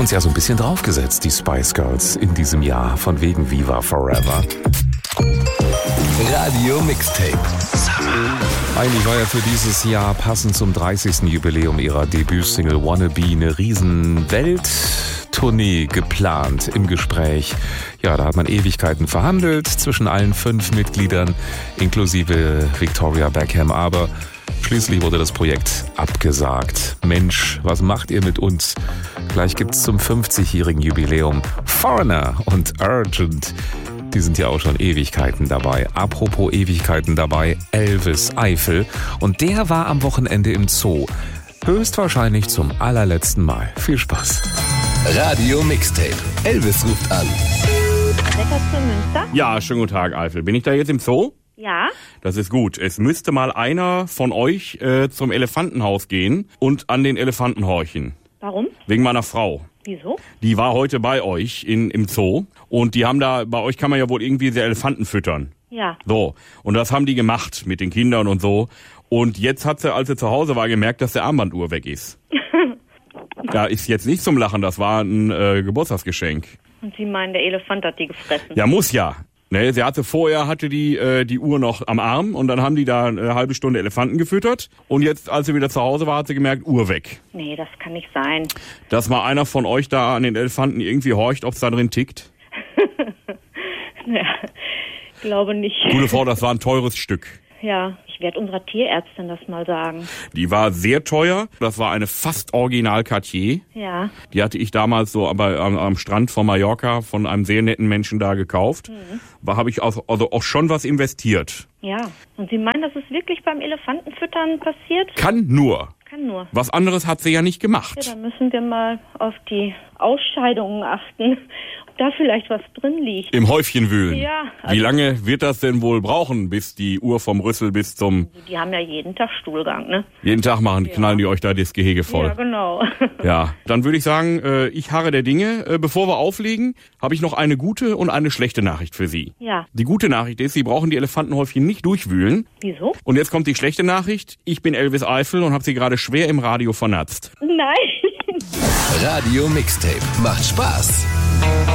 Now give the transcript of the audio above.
uns ja so ein bisschen draufgesetzt, die Spice Girls, in diesem Jahr. Von wegen Viva Forever. Radio Mixtape. Eigentlich war ja für dieses Jahr passend zum 30. Jubiläum ihrer Debütsingle Wannabe eine riesen Welttournee geplant, im Gespräch. Ja, da hat man Ewigkeiten verhandelt zwischen allen 5 Mitgliedern, inklusive Victoria Beckham, aber schließlich wurde das Projekt abgesagt. Mensch, was macht ihr mit uns? Gleich gibt's zum 50-jährigen Jubiläum Foreigner und Urgent. Die sind ja auch schon Ewigkeiten dabei. Apropos Ewigkeiten dabei, Elvis Eifel. Und der war am Wochenende im Zoo. Höchstwahrscheinlich zum allerletzten Mal. Viel Spaß. Radio Mixtape. Elvis ruft an. Münster? Ja, schönen guten Tag, Eifel. Bin ich da jetzt im Zoo? Ja. Das ist gut. Es müsste mal einer von euch zum Elefantenhaus gehen und an den Elefanten horchen. Warum? Wegen meiner Frau. Wieso? Die war heute bei euch im Zoo und die haben da, bei euch kann man ja wohl irgendwie diese Elefanten füttern. Ja. So, und das haben die gemacht mit den Kindern und so. Und jetzt hat sie, als sie zu Hause war, gemerkt, dass der Armbanduhr weg ist. Da ist jetzt nicht zum Lachen, das war ein Geburtstagsgeschenk. Und Sie meinen, der Elefant hat die gefressen? Ja, muss ja. Ne, sie hatte die Uhr noch am Arm und dann haben die da eine halbe Stunde Elefanten gefüttert. Und jetzt, als sie wieder zu Hause war, hat sie gemerkt, Uhr weg. Nee, das kann nicht sein. Dass mal einer von euch da an den Elefanten irgendwie horcht, ob es da drin tickt? Ja, glaube nicht. Gute Frau, das war ein teures Stück. Ja, ich werde unserer Tierärztin das mal sagen. Die war sehr teuer. Das war eine fast Original Cartier. Ja. Die hatte ich damals so aber am Strand von Mallorca von einem sehr netten Menschen da gekauft. Da habe ich also auch schon was investiert. Ja. Und Sie meinen, dass es wirklich beim Elefantenfüttern passiert? Kann nur. Kann nur. Was anderes hat sie ja nicht gemacht. Ja, dann müssen wir mal auf die Ausscheidungen achten, ob da vielleicht was drin liegt. Im Häufchen wühlen. Ja. Wie lange wird das denn wohl brauchen, bis die Uhr vom Rüssel bis zum... Die haben ja jeden Tag Stuhlgang, ne? Jeden Tag knallen die euch da das Gehege voll. Ja, genau. Ja, dann würde ich sagen, ich harre der Dinge. Bevor wir auflegen, habe ich noch eine gute und eine schlechte Nachricht für Sie. Ja. Die gute Nachricht ist, Sie brauchen die Elefantenhäufchen nicht durchwühlen. Wieso? Und jetzt kommt die schlechte Nachricht. Ich bin Elvis Eifel und habe Sie gerade schwer im Radio vernatzt. Nein. Radio Mixtape. Macht Spaß.